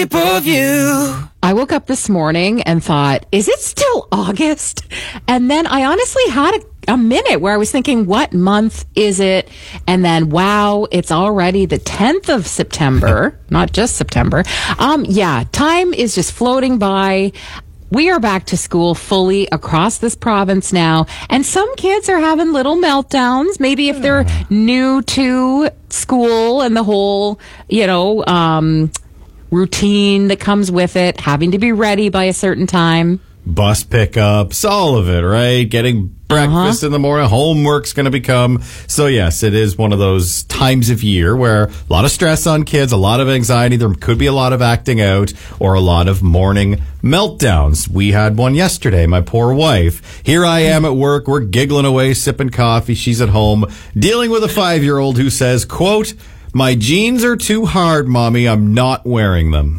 I woke up this morning and thought, is it still August? And then I honestly had a minute where I was thinking, what month is it? And then, wow, it's already the 10th of September, not just September. Yeah, time is just floating by. We are back to school fully across this province now. And some kids are having little meltdowns. Maybe if they're new to school and the whole, routine that comes with it, having to be ready by a certain time. Bus pickups, all of it, right? Getting breakfast in the morning, homework's going to become. So, yes, it is one of those times of year where a lot of stress on kids, a lot of anxiety. There could be a lot of acting out or a lot of morning meltdowns. We had one yesterday, my poor wife. Here I am at work. We're giggling away, sipping coffee. She's at home dealing with a 5-year-old who says, quote, "My jeans are too hard, Mommy. I'm not wearing them."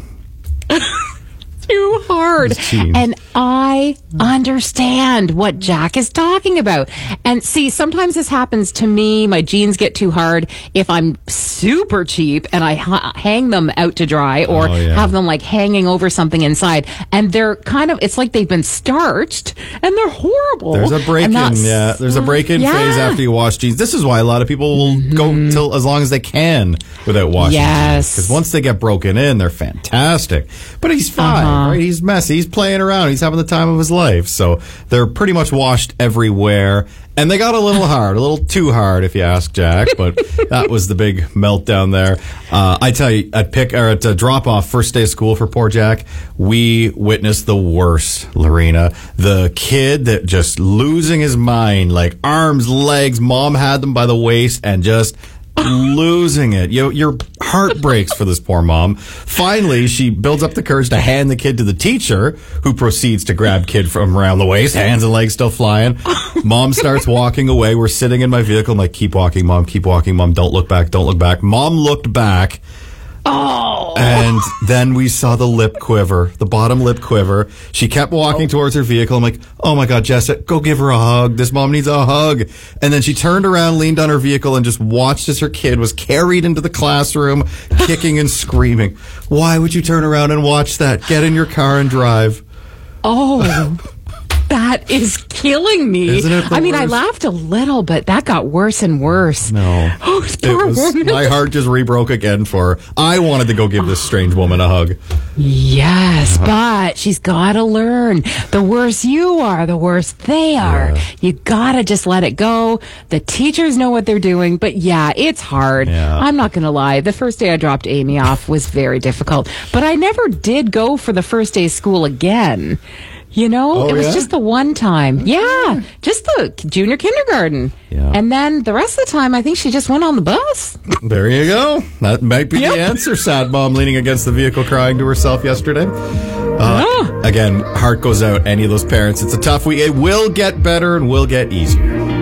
Too hard. And I understand what Jack is talking about. And see, sometimes this happens to me. My jeans get too hard if I'm super cheap and I hang them out to dry or have them like hanging over something inside. And they're it's like they've been starched and they're horrible. There's a break-in, There's a break-in phase after you wash jeans. This is why a lot of people will go till as long as they can without washing jeans. Because once they get broken in, they're fantastic. But he's fine. Right? He's messy. He's playing around. He's having the time of his life. So they're pretty much washed everywhere. And they got a little hard, a little too hard, if you ask Jack. But that was the big meltdown there. I tell you, at drop-off, first day of school for poor Jack, we witnessed the worst, Lorena. The kid that just losing his mind, like arms, legs. Mom had them by the waist and just losing it. Your heart breaks for this poor mom. Finally, she builds up the courage to hand the kid to the teacher, who proceeds to grab kid from around the waist, hands and legs still flying. Mom starts walking away. We're sitting in my vehicle. I'm like, keep walking, Mom. Don't look back. Don't look back. Mom looked back. Oh! And then we saw the lip quiver, the bottom lip quiver. She kept walking towards her vehicle. I'm like, oh my God, Jess, go give her a hug. This mom needs a hug. And then she turned around, leaned on her vehicle, and just watched as her kid was carried into the classroom, kicking and screaming. Why would you turn around and watch that? Get in your car and drive. Oh, that is killing me. Isn't it? I mean, I laughed a little, but that got worse and worse. No. Oh, poor woman. My heart just rebroke again for her. I wanted to go give this strange woman a hug. Yes, but she's got to learn. The worse you are, the worse they are. Yeah. You got to just let it go. The teachers know what they're doing, but yeah, it's hard. Yeah. I'm not going to lie. The first day I dropped Amy off was very difficult, but I never did go for the first day of school again. It was just the one time. Yeah, just the junior kindergarten. Yeah. And then the rest of the time, I think she just went on the bus. There you go. That might be the answer. Sad mom leaning against the vehicle crying to herself yesterday. Again, heart goes out, any of those parents. It's a tough week. It will get better and will get easier.